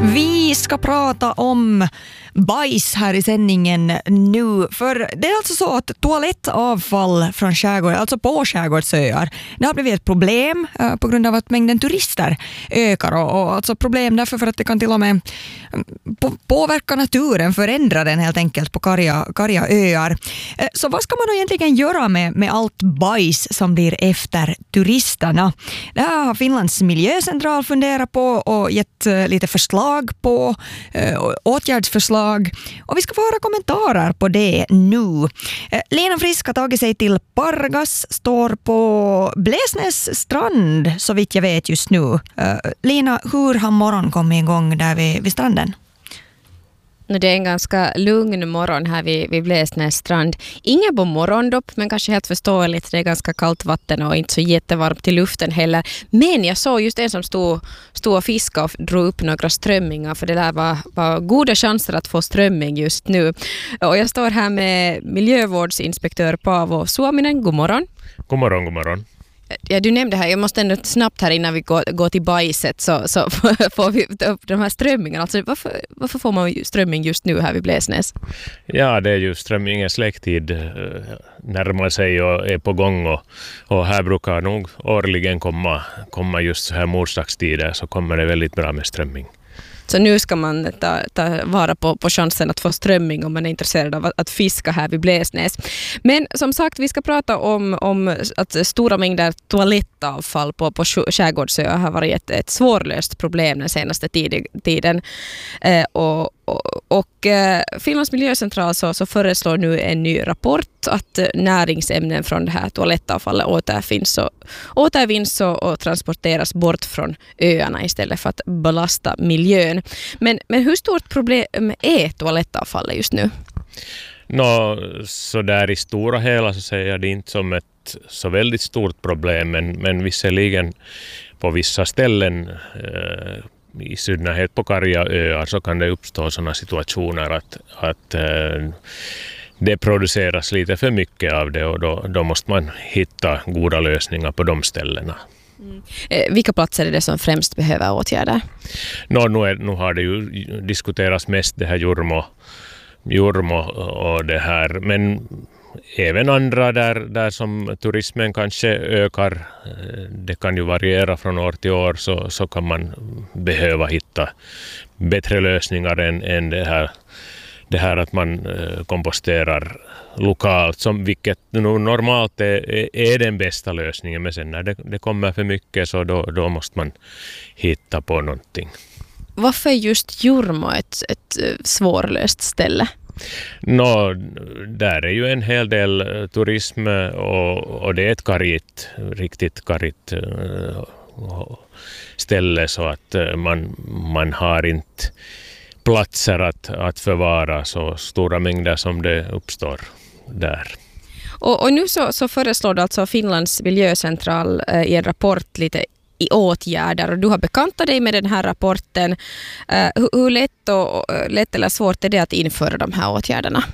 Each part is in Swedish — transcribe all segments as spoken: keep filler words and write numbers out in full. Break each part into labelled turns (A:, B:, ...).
A: Vi ska prata om bajs här i sändningen nu. För det är alltså så att toalettavfall från skärgården, alltså på skärgårdsöar, det har blivit ett problem eh, på grund av att mängden turister ökar. Och, och alltså problem därför för att det kan till och med på, påverka naturen, förändra den helt enkelt på karga, karga öar. Eh, så vad ska man då egentligen göra med, med allt bajs som blir efter turisterna? Det här har Finlands miljöcentral funderat på och gett eh, lite förslag på, eh, åtgärdsförslag. Och vi ska få höra kommentarer på det nu. Lena Frisk har tagit sig till Pargas, står på Blesnäs strand så vitt jag vet just nu. Lena, hur har morgon kommit igång där vid, vid stranden?
B: Det är en ganska lugn morgon här vid, vid Blesnäs strand. Ingen på morgondopp, men kanske helt förståeligt. Det är ganska kallt vatten och inte så jättevarmt i luften heller. Men jag såg just en som stod, stod och fiskade och drog upp några strömmingar. För det där var, var goda chanser att få strömming just nu. Och jag står här med miljövårdsinspektör Paavo Suominen. God morgon.
C: God morgon, god morgon.
B: Ja, du nämnde här, jag måste ändå snabbt här innan vi går, går till bajset så, så får vi ta upp de här strömmingarna. Alltså, varför, varför får man strömming just nu här vid Blesnäs?
C: Ja, det är ju strömmingens släkttid närmar sig och är på gång och, och här brukar nog årligen komma, komma just så här morsdagstider så kommer det väldigt bra med strömming.
B: Så nu ska man ta, ta vara på, på chansen att få strömming om man är intresserad av att, att fiska här vid Blesnäs. Men som sagt, vi ska prata om, om att stora mängder toalettavfall på, på skärgårdsöar har varit ett, ett svårlöst problem den senaste tid, tiden. Eh, och och, och eh, Finlands miljöcentral så, så föreslår nu en ny rapport att näringsämnen från det här toalettavfallet återfinns och, återvinns och, och transporteras bort från öarna istället för att belasta miljön. Men, men hur stort problem är toalettavfallet just nu?
C: Nå, så där i stora hela så säger jag det inte som ett så väldigt stort problem, men, men visserligen på vissa ställen eh, i synnerhet på karga öar så kan det uppstå sådana situationer att, att eh, det produceras lite för mycket av det och då, då måste man hitta goda lösningar på de ställena.
B: Mm. Eh, vilka platser är det som främst behöver åtgärder?
C: Nå, nu, är, nu har det ju diskuterats mest det här Jormo, Jormo och det här, men även andra där, där som turismen kanske ökar, det kan ju variera från år till år, så, så kan man behöva hitta bättre lösningar än, än det, här, det här att man komposterar lokalt, som vilket normalt är, är den bästa lösningen, men sen när det, det kommer för mycket så då, då måste man hitta på någonting.
B: Varför är just Jormo ett, ett svårlöst ställe?
C: Nå, där är ju en hel del turism och, och det är ett karigt, riktigt karigt ställe så att man, man har inte platser att, att förvara så stora mängder som det uppstår där.
B: Och, och nu så, så föreslår du alltså Finlands miljöcentral eh, i en rapport lite i åtgärder och du har bekantat dig med den här rapporten. Uh, hur, hur lätt, och, lätt eller svårt är det att införa de här åtgärderna?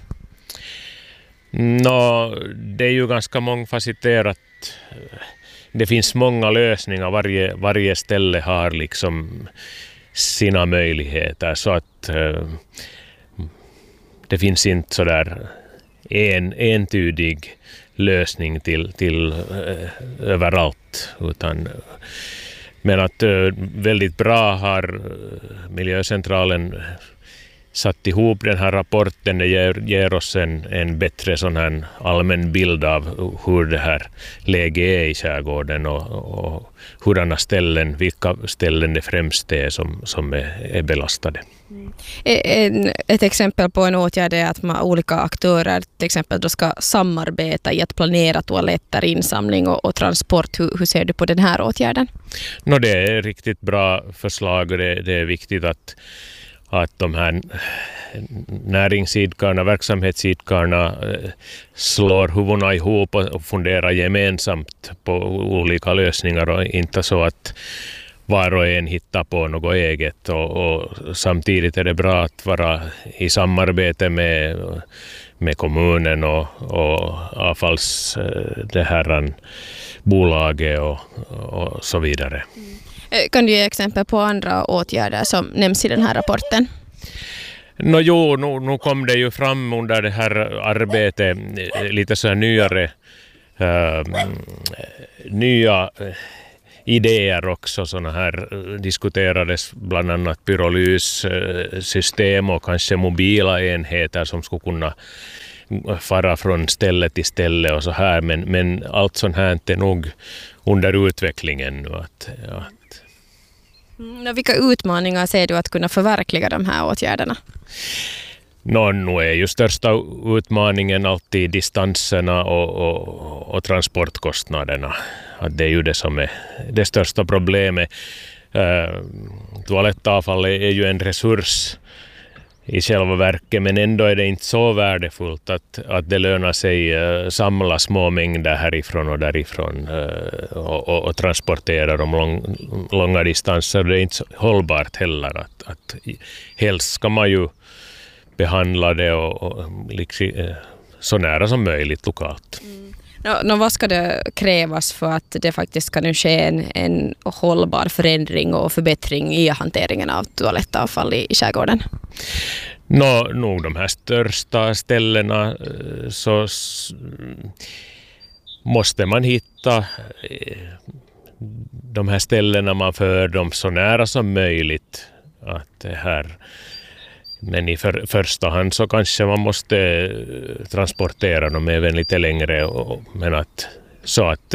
C: Nå, det är ju ganska mångfacetterat. Det finns många lösningar. Varje, varje ställe har liksom sina möjligheter så att uh, det finns inte så där en entydig lösning till, till uh, överallt utan men att uh, väldigt bra har miljöcentralen satt ihop den här rapporten. Det ger, ger oss en, en bättre sån här allmän bild av hur det här läget är i skärgården och, och hurdana ställen, vilka ställen det främst är som, som är, är belastade.
B: Mm. En, ett exempel på en åtgärd är att man, olika aktörer till exempel då ska samarbeta i att planera toaletter, insamling och, och transport. Hur, hur ser du på den här åtgärden?
C: No, det är riktigt bra förslag och det, det är viktigt att att de här näringsidkarna, verksamhetsidkarna slår huvudena ihop och funderar gemensamt på olika lösningar och inte så att var och en hittar på något eget och, och samtidigt är det bra att vara i samarbete med, med kommunen och, och avfalls det här bolaget och, och så vidare.
B: Kan du ge exempel på andra åtgärder som nämns i den här rapporten?
C: No, jo, nu, nu kom det ju fram under det här arbetet lite så här nyare äh, nya idéer också. Såna här diskuterades bland annat pyrolyssystem och kanske mobila enheter som skulle kunna fara från ställe till ställe och så här. Men, men allt sånt här är nog under utvecklingen nu. Att, ja.
B: Mm, vilka utmaningar ser du att kunna förverkliga de här åtgärderna?
C: No, nu är ju största utmaningen alltid distanserna och, och, och transportkostnaderna. Att det är ju det som är det största problemet. Uh, toalettavfall är ju en resurs i själva verket, men ändå är det inte så värdefullt att, att det lönar sig uh, samla små mängder härifrån och därifrån uh, och, och, och transportera dem lång, långa distanser. Det är inte så hållbart heller. Att, att helst ska man ju behandla det och, och, liksom, uh, så nära som möjligt lokalt.
B: Mm. No, no, vad ska det krävas för att det faktiskt ska nu ske en, en hållbar förändring och förbättring i hanteringen av toalettavfall i, i skärgården?
C: Nå, no, nog de här största ställena så s- måste man hitta de här ställena man för dem så nära som möjligt. Att det här, men i för, första hand så kanske man måste transportera dem även lite längre, och, men att, så att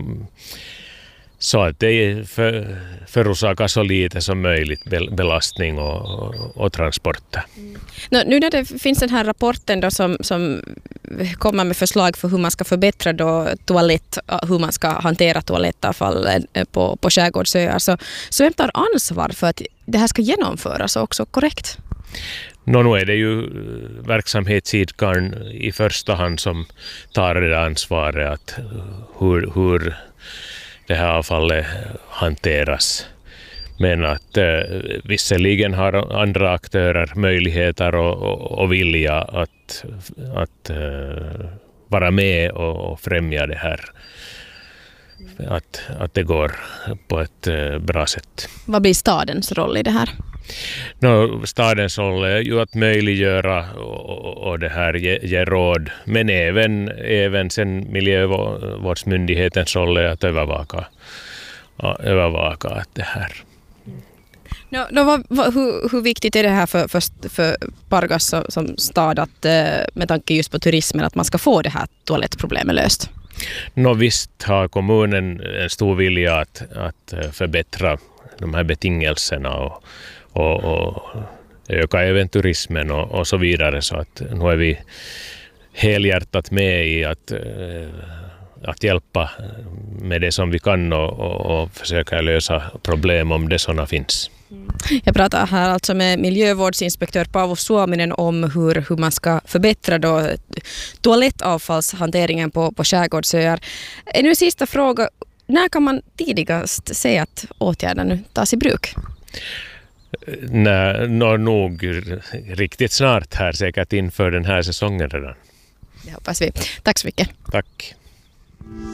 C: så att det för, förorsakar så lite som möjligt belastning och, och, och transporter.
B: Mm. No, nu när det finns den här rapporten då som, som kommer med förslag för hur man ska förbättra då toalett, hur man ska hantera toalettavfall på, på skärgårdsöar, så, så vem tar ansvar för att det här ska genomföras också korrekt?
C: Nå, nu är det ju verksamhetsidkaren i första hand som tar det ansvaret att hur, hur det här avfallet hanteras. Men att eh, visserligen har andra aktörer möjligheter och, och, och vilja att, att eh, vara med och, och främja det här. Att, att det går på ett eh, bra sätt.
B: Vad blir stadens roll i det här?
C: No, stadens roll är ju att möjliggöra och, och det här ge, ge råd, men även, även sen miljövårdsmyndighetens roll är att övervaka, övervaka att det här.
B: No, no, vad, vad, hur, hur viktigt är det här för, för, för Pargas som, som stad att, med tanke just på turismen, att man ska få det här toalettproblemet löst?
C: No, visst har kommunen en stor vilja att, att förbättra de här betingelserna och Och, och öka även turismen och, och så vidare, så att nu är vi helhjärtat med i att, att hjälpa med det som vi kan och, och, och försöka lösa problem om det sådana finns.
B: Jag pratar här alltså med miljövårdsinspektör Paavo Suominen om hur, hur man ska förbättra då toalettavfallshanteringen på, på skärgårdsöar. En sista fråga, när kan man tidigast se att åtgärden nu tas i bruk?
C: Nej, no, nog riktigt snart här, säkert inför den här säsongen redan.
B: Det hoppas vi. Tack så mycket.
C: Tack.